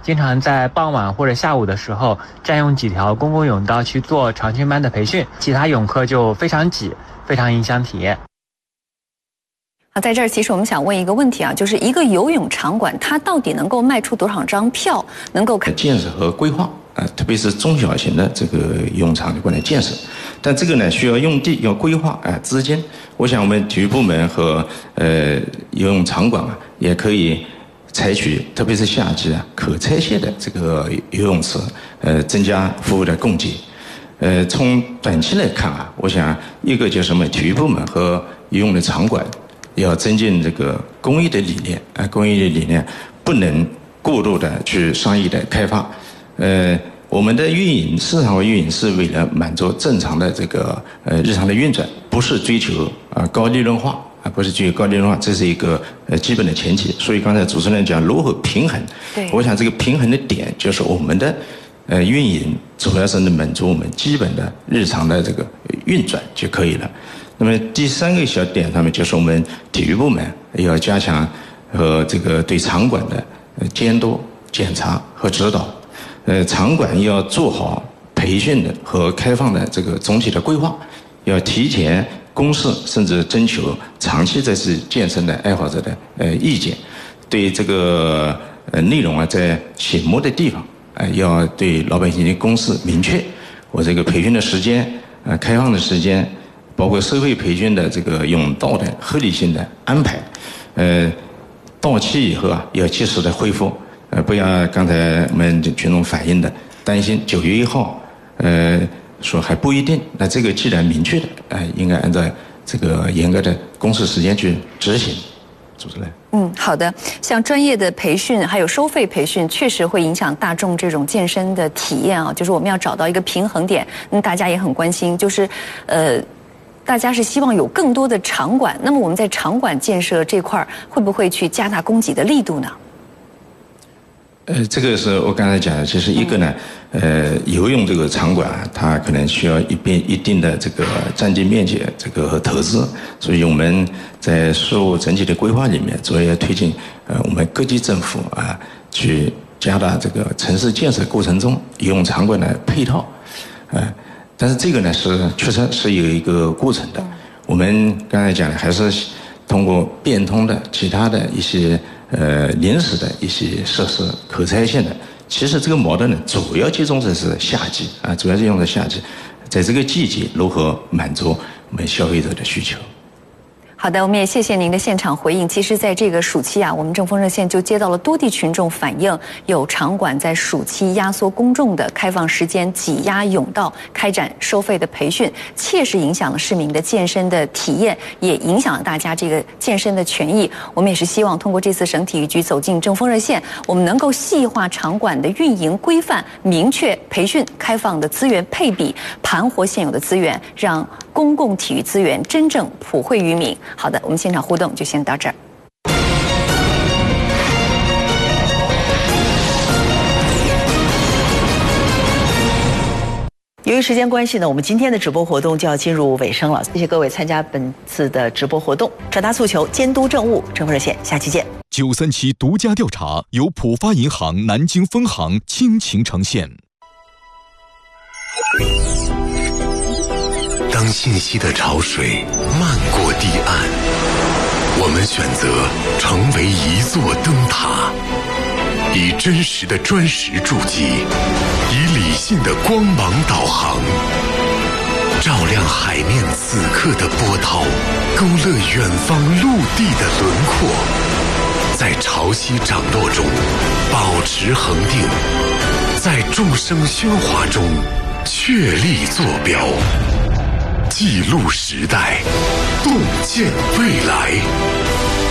经常在傍晚或者下午的时候占用几条公共甬道去做长训班的培训，其他泳客就非常挤，非常影响体验。 好，在这儿其实我们想问一个问题啊，就是一个游泳场馆它到底能够卖出多少张票，能够建设和规划特别是中小型的这个游泳场馆的建设，但这个呢需要用地，要规划资金。我想我们体育部门和游泳场馆也可以采取，特别是夏季可拆卸的这个游泳池，增加服务的供给。从短期来看我想一个就是我们体育部门和游泳的场馆要增进这个公益的理念，公益的理念不能过度的去商业的开发。我们的运营，市场化运营是为了满足正常的这个日常的运转，不是追求高利润化不是追求高利润化，这是一个基本的前提。所以刚才主持人讲如何平衡，我想这个平衡的点就是我们的运营主要是能满足我们基本的日常的这个运转就可以了。那么第三个小点上面就是我们体育部门要加强和这个对场馆的监督、检查和指导。场馆要做好培训的和开放的这个总体的规划，要提前公示甚至征求长期在此健身的爱好者的意见。对这个内容在醒目的地方要对老百姓公示明确。我这个培训的时间、开放的时间，包括收费培训的这个泳道的合理性的安排。到期以后要及时的恢复。不要刚才我们群众反映的担心9月1号说还不一定，那这个既然明确的应该按照这个严格的公示时间去执行。主持人， 好的。像专业的培训还有收费培训，确实会影响大众这种健身的体验就是我们要找到一个平衡点。大家也很关心，就是大家是希望有更多的场馆，那么我们在场馆建设这块会不会去加大供给的力度呢？ 这个是我刚才讲的，就是一个呢，游泳这个场馆它可能需要一定的这个占地面积这个和投资，所以我们在事务整体的规划里面，主要要推进我们各级政府去加大这个城市建设过程中游泳场馆的配套，但是这个呢确实是有一个过程的。我们刚才讲的还是通过变通的其他的一些临时的一些设施可拆卸的，其实这个矛盾呢，主要集中的是夏季主要是用在夏季，在这个季节如何满足我们消费者的需求。 好的，我们也谢谢您的现场回应。其实在这个暑期我们正风热线就接到了多地群众反映，有场馆在暑期压缩公众的开放时间，挤压泳道，开展收费的培训，切实影响了市民的健身的体验，也影响了大家这个健身的权益。我们也是希望通过这次省体育局走进正风热线，我们能够细化场馆的运营规范，明确培训开放的资源配比，盘活现有的资源，让公共体育资源真正普惠于民。好的，我们现场互动就先到这儿。 由于时间关系呢，我们今天的直播活动就要进入尾声了。谢谢各位参加本次的直播活动，传达诉求，监督政务，正风热线，下期见。 937独家调查由浦发银行南京分行倾情呈现。 当信息的潮水漫过堤岸，我们选择成为一座灯塔，以真实的砖石筑基，以理性的光芒导航，照亮海面此刻的波涛，勾勒远方陆地的轮廓，在潮汐涨落中保持恒定，在众生喧哗中确立坐标，记录时代，洞见未来。